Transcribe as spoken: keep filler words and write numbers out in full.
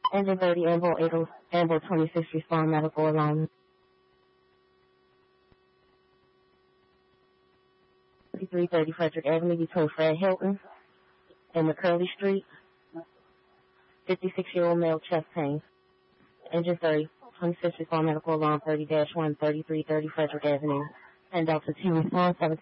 Engine thirty, Ambo eight, Ambo twenty-six, respond medical alarm. fifty-three thirty Frederick Avenue between Fred Hilton and McCurley Street. fifty-six-year-old male chest pain. Engine thirty, twenty-six, respond medical alarm thirty dash one, thirty-three thirty Frederick Avenue. And Delta two, respond seven.